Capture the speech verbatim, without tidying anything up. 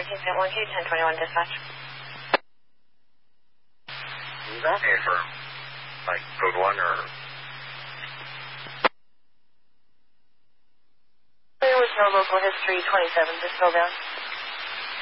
nineteen Saint one K, ten twenty-one dispatch. That? Hey, for, like, code one or... There was no local history, twenty-seven, just slow down.